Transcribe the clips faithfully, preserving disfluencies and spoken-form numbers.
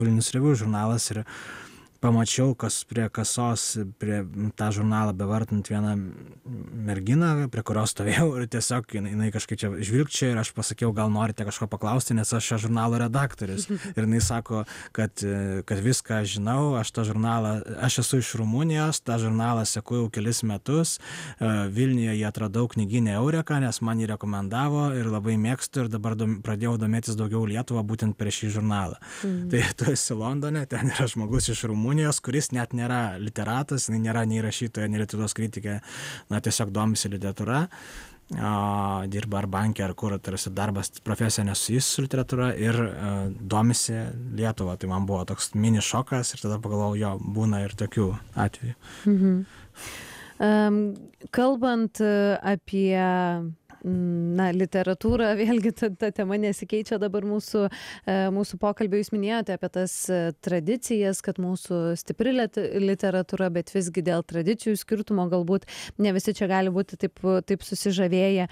Vilnius Review žurnalas ir pamačiau, kas prie kasos, prie tą žurnalą bevartant vieną merginą, prie kurios stovėjau ir tiesiog jinai, jinai kažkaip čia žvilgčia ir aš pasakiau, gal norite kažko paklausti, nes aš šio žurnalo redaktorius. Ir jinai sako, kad, kad viską žinau, aš tą žurnalą, aš esu iš Rumunijos, tą žurnalą seku jau kelis metus, Vilniuje jį atradau knyginė Eureka, nes man jį rekomendavo ir labai mėgstu ir dabar dom, pradėjau domėtis daugiau Lietuvą būtent per šį žurnalą. Mm. Tai tu esi Londone, ten yra žmogus iš Rumunijos, kuris net nėra literatas, nėra nei rašytoja, nei literatūros kritikė, na tiesiog domisi literatūra, o, dirba ar bankė, ar kur, tarsi darbas profesija nesusijus su literatūra ir o, domisi Lietuvą. Tai man buvo toks mini šokas ir tada pagalvojau, jo, būna ir tokių atvejų. Mhm. Um, kalbant apie na, literatūrą, vėlgi ta, ta tema nesikeičia dabar mūsų, mūsų pokalbio. Jūs minėjote apie tas tradicijas, kad mūsų stipri literatūra, bet visgi dėl tradicijų skirtumo galbūt ne visi čia gali būti taip, taip susižavėję.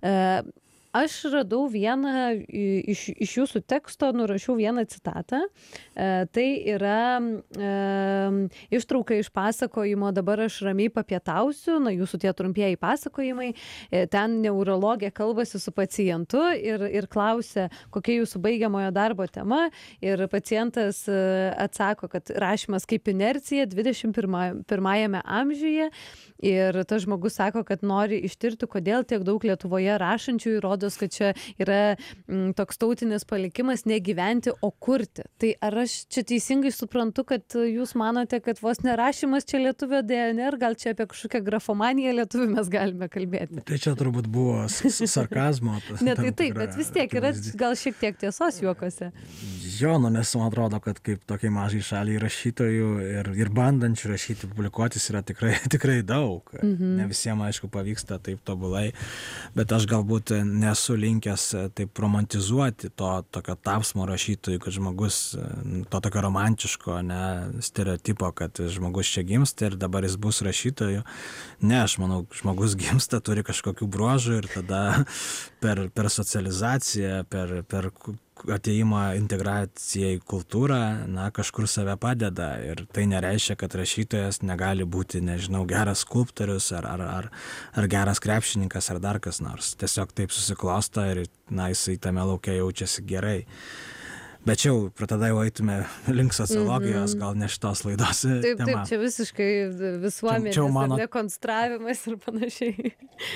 Aš radau vieną iš, iš jūsų teksto, nurašiau vieną citatą. E, tai yra e, ištrauka iš pasakojimo "Dabar aš ramiai papietausiu", na, jūsų tie trumpieji pasakojimai. E, ten neurologė kalbasi su pacientu ir, ir klausia, kokia jūsų baigiamojo darbo tema. Ir pacientas atsako, kad rašymas kaip inercija dvidešimt pirmajame amžiuje. Ir tas žmogus sako, kad nori ištirti, kodėl tiek daug Lietuvoje rašančių įrodos, kad čia yra m, toks tautinis palikimas negyventi, o kurti. Tai ar aš čia teisingai suprantu, kad jūs manote, kad vos nerašymas čia lietuvio D N R, gal čia apie kažkokią grafomaniją lietuvių mes galime kalbėti? Tai čia turbūt buvo sarkazmo. Ne, tai taip, bet vis tiek yra gal šiek tiek tiesos juokose. Jo, nu, nes man atrodo, kad kaip tokiai mažai šaliai rašytojų ir, ir bandančių rašyti, publikuotis yra tikrai, tikrai daug. Mhm. Ne visiems, aišku, pavyksta taip tobulai, bet aš galbūt nesu linkęs taip romantizuoti to tokio tapsmo rašytojų, kad žmogus, to tokio romantiško, ne, stereotipo, kad žmogus čia gimsta ir dabar jis bus rašytoju. Ne, aš manau, žmogus gimsta, turi kažkokių bruožų ir tada per, per socializaciją, per, per atėjimą, integraciją į kultūrą, na, kažkur save padeda. Ir tai nereiškia, kad rašytojas negali būti, nežinau, geras skulptorius ar, ar, ar, ar geras krepšininkas ar dar kas nors. Tiesiog taip susiklosto ir, na, jisai tame lauke jaučiasi gerai. Bet čia jau, tada jau eitume link sociologijos, mm-hmm. gal ne šitos laidos taip, tema. Taip, čia visiškai visuomenės čia, čia mano... nekonstravimas ir panašiai.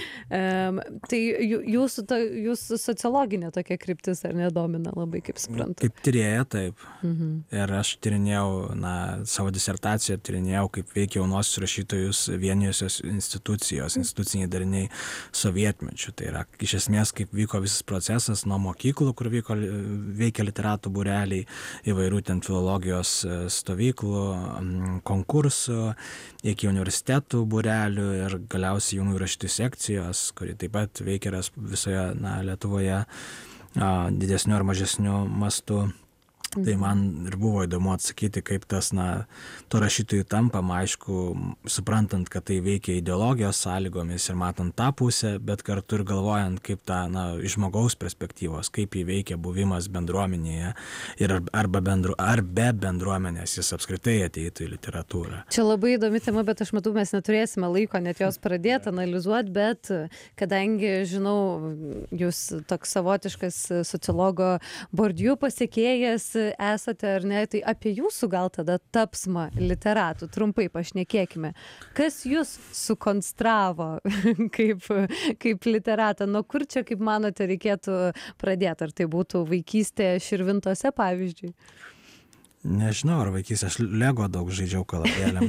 Um, tai jūsų, ta, jūsų sociologinė tokia kryptis ar nedomina labai, kaip suprantu? Kaip tyrėja, taip. Mm-hmm. Ir aš tyrinėjau, na, savo disertaciją tyrinėjau, kaip veikia jaunosius rašytojus vienijusios institucijos, instituciniai dariniai sovietmečių. Tai yra, iš esmės, kaip vyko visas procesas nuo mokyklų, kur vyko, veikia literatų būreliai, įvairių ten filologijos stovyklų, konkursų, iki universitetų būrelių ir galiausiai jaunųjų rašytojų sekcijos, kuri taip pat veikia visoje, na, Lietuvoje didesniu ar mažesniu mastu. Tai man ir buvo įdomu atsakyti, kaip tas, na, to rašytojų tampama, aišku, suprantant, kad tai veikia ideologijos sąlygomis ir matant tą pusę, bet kartu ir galvojant, kaip tą, na, iš žmogaus perspektyvos, kaip jį veikia buvimas bendruomenėje ir arba bendru, ar be bendruomenės jis apskritai ateitų į literatūrą. Čia labai įdomi tema, bet aš matau, mes neturėsime laiko net jos pradėti analizuoti, bet kadangi, žinau, jūs toks savotiškas sociologo Bourdieu pasiekėjas esate ar ne, tai apie jūsų gal tada tapsmą literatų trumpai pašnekėkime. Kas jūs sukonstravo kaip, kaip literatą? Nuo kur čia, kaip manote, reikėtų pradėti? Ar tai būtų vaikystė Širvintose, pavyzdžiui? Nežinau, ar vaikystė, aš Lego daug žaidžiau kalabėlėm.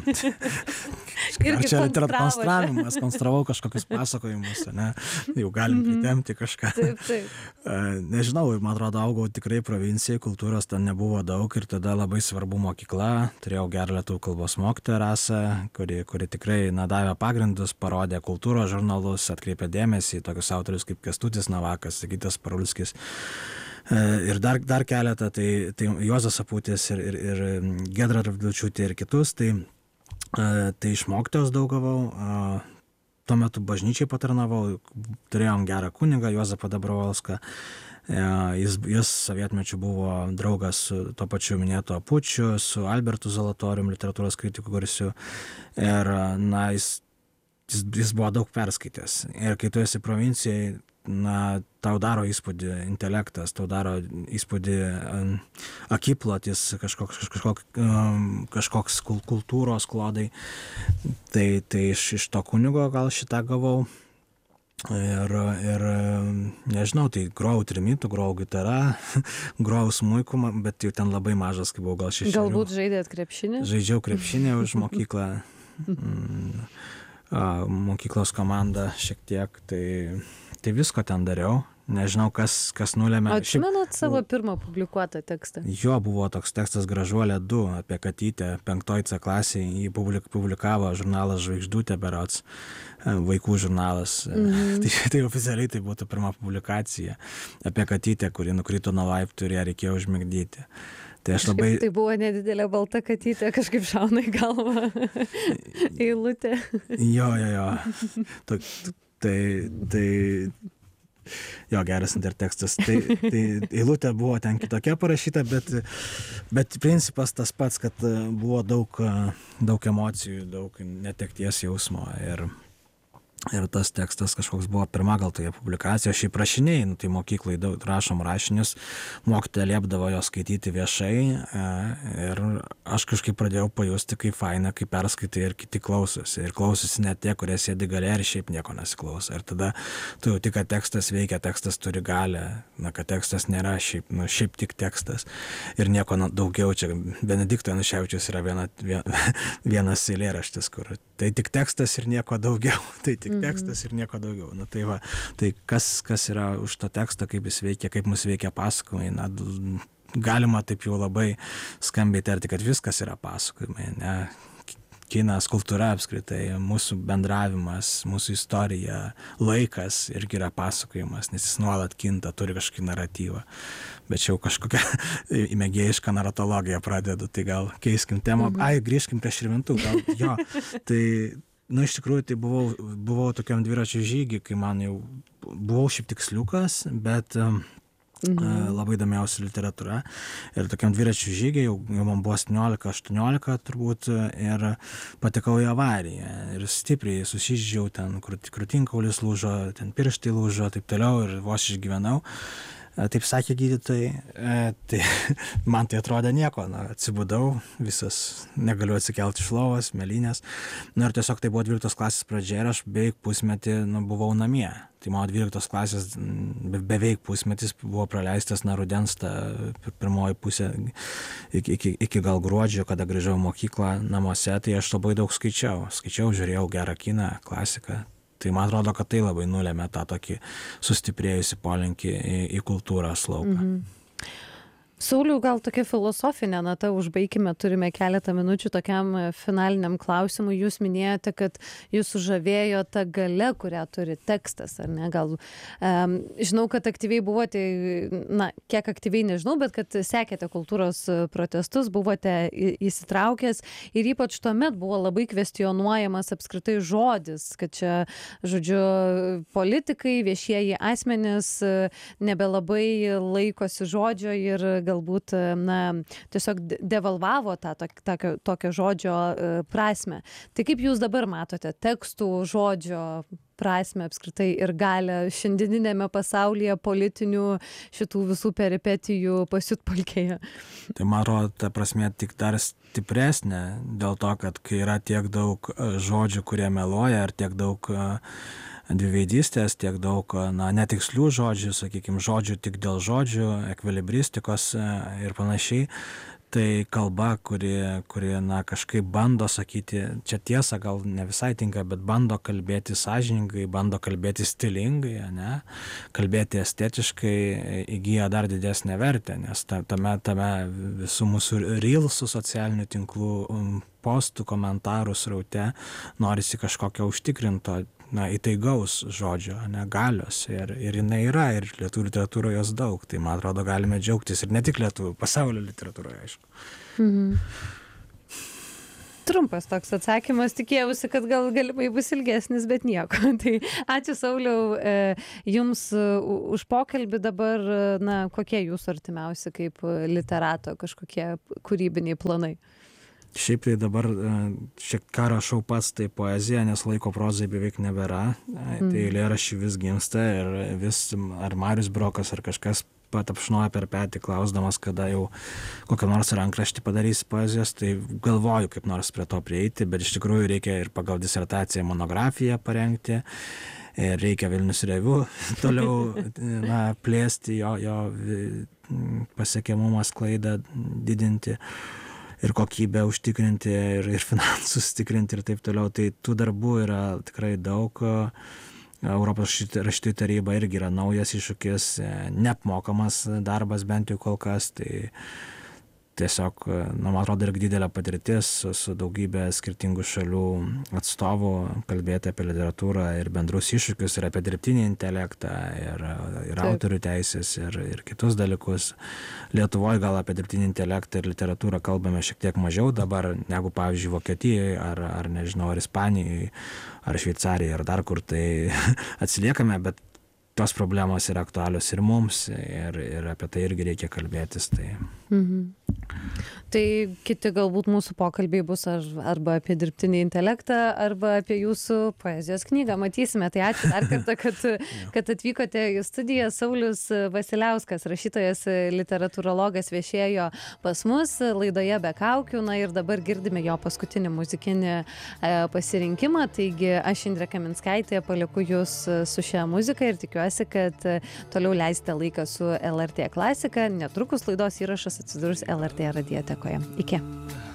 Ar čia literatūros konstravimas, konstravau kažkokius pasakojimus, ne? Jau galim pritemti kažką. Taip, taip. Nežinau, man atrodo, augau tikrai provincijai, kultūros ten nebuvo daug ir tada labai svarbu mokykla. Turėjau gerą lietuvių kalbos mokytoją Rasą, kuri, kuri tikrai, na, davė pagrindus, parodė kultūros žurnalus, atkreipė dėmesį į tokius autorius kaip Kęstutis Navakas, Sigitas Parulskis. Ir dar, dar keletą, tai, tai Juozas Aputis ir, ir, ir Giedra Radvilavičiūtė ir kitus, tai, tai iš mokytojos daug gavau, tuo metu bažnyčiai patarnavau, turėjom gerą kunigą Juozapą Dabrovolską, Jis, jis sovietmečiu buvo draugas su to pačiu minėto Apučiu, su Albertu Zalatorium, literatūros kritiku garsiu. Ir, na, jis, jis, jis buvo daug perskaitęs. Ir kai tu esi provincijai, na, tau daro įspūdį intelektas, tau daro įspūdį um, akiplotis, kažkoks, kažkoks, um, kažkoks kultūros klodai. Tai, tai iš, iš to kunigo gal šitą gavau. Ir, ir nežinau, tai grojau trimitu, grojau gitarą, grojau smuiku, bet jau ten labai mažas, kai buvau gal šešerių. Galbūt žaidėt krepšinį? Žaidžiau krepšinį už mokyklą, mokyklos komandą šiek tiek, tai, tai visko ten dariau. Nežinau, kas, kas nulėmė. O atsimenat savo pirmą publikuotą tekstą? Jo, buvo toks tekstas Gražuolė du apie katytę, penktoj C klasėje, jį publikavo žurnalas Žvaigždutė berods, vaikų žurnalas. Mm-hmm. tai, tai oficialiai tai būtų pirma publikacija apie katytę, kuri nukrito nuo laiptų ir ją reikėjo užmigdyti. Tai aš labai... Tai buvo nedidelė balta katytė, kažkaip šauna į galvą eilutė. Jo, jo, jo. Tai... tai, tai Jo, geras intertekstas. Tai, tai eilutė buvo ten kitokia parašyta, bet, bet principas tas pats, kad buvo daug, daug emocijų, daug netekties jausmo. Ir, ir tas tekstas kažkoks buvo pirma gal toje publikacijoje. Šiaip rašiniai, nu, tai mokyklai daug rašom rašinius, mokytoja liepdavo jo skaityti viešai. Ir aš kažkaip pradėjau pajusti, kaip faina, kaip perskaitai ir kiti klausosi. Ir klausosi net tie, kurie sėdi gale ir šiaip nieko nesiklauso. Ir tada tu jau tik, kad tekstas veikia, tekstas turi galę, na, kad tekstas nėra šiaip, nu, šiaip tik tekstas. Ir nieko daugiau. Čia Benedikto Januševičius yra viena, vienas eilėraštis, kur tai tik tekstas ir nieko daugiau. Tai tik mm-hmm. tekstas ir nieko daugiau. Na, tai va, tai kas, kas yra už to teksto, kaip jis veikia, kaip mus veikia pasakojimai. Na, galima taip jau labai skambiai tarti, kad viskas yra pasakojimai, ne? Kinas, kultūra apskritai, mūsų bendravimas, mūsų istorija, laikas irgi yra pasakojimas, nes jis nuolat kinta, turi kažkokį naratyvą. Bet čia jau kažkokią mėgėjišką naratologiją pradedu, tai gal keiskim temą. Mhm. Ai, grįžkim prie Širvintų, gal jo. Tai, nu, iš tikrųjų, tai buvau, buvau tokiam dviračio žygį, kai man jau buvau šiaip tiksliukas, bet... Mhm. Labai domėjausi literatūra ir tokiam dviračių žygiai, jau, jau man buvo septyniolika aštuoniolika turbūt, ir patekau į avariją ir stipriai susižydžiau, ten krūtinkaulis lūžo, ten pirštai lūžo, taip toliau, ir vos išgyvenau. Taip sakė gydytojai, tai man tai atrodė nieko, na, atsibudau, visas, negaliu atsikelti iš lovos, mėlynės. Na ir tiesiog tai buvo dvyliktos klasės pradžia ir aš beveik pusmetį, nu, buvau namie. Tai mano dvyliktos klasės be, beveik pusmetis buvo praleistas nuo rudens, ta pirmoji pusė iki, iki, iki gal gruodžio, kada grįžau į mokyklą namuose, tai aš labai daug skaičiau. Skaičiau, žiūrėjau gerą kiną, klasiką. Tai man atrodo, kad tai labai nulėmė tą tokį sustiprėjusi polinkį į, į kultūros lauką. Mhm. Sauliau, gal tokia filosofinė nata, užbaikime, turime keletą minučių tokiam finaliniam klausimui. Jūs minėjote, kad jūs sužavėjo ta galia, kurią turi tekstas, ar ne? Gal, um, žinau, kad aktyviai buvote, na, kiek aktyviai nežinau, bet kad sekėte kultūros protestus, buvote įsitraukęs ir ypač tuomet buvo labai kvestionuojamas apskritai žodis, kad čia, žodžiu, politikai, viešieji asmenys nebelabai laikosi žodžio ir galbūt, na, tiesiog devalvavo tą tokio, tokio žodžio prasmę. Tai kaip jūs dabar matote tekstų, žodžio prasmę apskritai ir galę šiandieninėme pasaulyje politinių šitų visų peripetijų pasiutpolkėje? Tai man atrodo, ta prasmė tik dar stipresnė dėl to, kad kai yra tiek daug žodžių, kurie meluoja, ar tiek daug dviveidystės, tiek daug, na, netikslių žodžių, sakykime, žodžių tik dėl žodžių, ekvilibristikos ir panašiai. Tai kalba, kuri, kuri, na, kažkaip bando sakyti, čia tiesa gal ne visai tinka, bet bando kalbėti sąžiningai, bando kalbėti stilingai, ne, kalbėti estetiškai, įgyja dar didesnę vertę, nes tame, tame visų mūsų reelsų socialinių tinklų postų, komentarų sraute norisi kažkokio užtikrinto, na, įtaigaus žodžio, ne, galios, ir, ir jinai yra, ir lietuvių literatūroje jos daug, tai man atrodo galime džiaugtis, ir ne tik lietuvių, pasaulio literatūroje, aišku. Mhm. Trumpas toks atsakymas, tikėjausi, kad gal galimai bus ilgesnis, bet nieko. Tai ačiū, Sauliau, jums už pokalbį. Dabar, na, kokie jūsų artimiausi kaip literato kažkokie kūrybiniai planai? Šiaip tai dabar šiek ką rašau pats, tai poezija, nes laiko prozai beveik nebėra. Tai eilėraščiai vis gimsta ir vis ar Marius Brokas ar kažkas patapšnoja per petį, klausdamas, kada jau kokią nors rankraštį padarys poezijos, tai galvoju kaip nors prie to prieiti, bet iš tikrųjų reikia ir pagal disertaciją monografiją parengti, ir reikia Vilnius Reviu toliau na, plėsti, jo, jo pasiekiamumą, sklaidą didinti ir kokybę užtikrinti, ir, ir finansus tikrinti ir taip toliau. Tai tų darbų yra tikrai daug. Europos rašytojų taryba irgi yra naujas iššūkis, neapmokamas darbas bent jau kol kas. Tai tiesiog, nu, man atrodo, irgi didelė patirtis su, su daugybė skirtingų šalių atstovų kalbėti apie literatūrą ir bendrus iššūkius, ir apie dirbtinį intelektą, ir, ir autorių teisės, ir, ir kitus dalykus. Lietuvoje gal apie dirbtinį intelektą ir literatūrą kalbame šiek tiek mažiau dabar, negu pavyzdžiui Vokietijoje, ar, ar nežinau, ar Ispanijoje, ar Šveicarijoje, ar dar kur, tai atsiliekame, bet tos problemos yra aktualios ir mums, ir, ir apie tai irgi reikia kalbėtis. Tai... Mhm. Tai kiti galbūt mūsų pokalbiai bus ar, arba apie dirbtinį intelektą, arba apie jūsų poezijos knygą. Matysime. Tai ačiū dar kartą, kad, kad atvykote į studiją. Saulius Vasiliauskas, rašytojas, literatūrologas, viešėjo pas mus laidoje Be kaukių. Na ir dabar girdime jo paskutinį muzikinį e, pasirinkimą. Taigi aš, Indrė Kaminskaitė, palieku jūs su šia muzika ir tikiuosi, kad toliau leisite laiką su L R T klasika. Netrukus laidos įrašas atsidurs L R T radiotekoje. Iki.